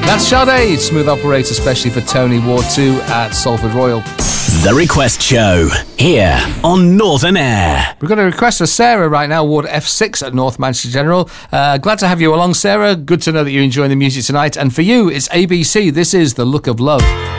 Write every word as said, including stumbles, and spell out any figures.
That's Sade, Smooth Operator, especially for Tony Ward two at Salford Royal. The Request Show, here on Northern Air. We've got a request for Sarah right now, Ward F six at North Manchester General. Uh, glad to have you along, Sarah. Good to know that you're enjoying the music tonight. And for you, it's A B C. This is The Look of Love.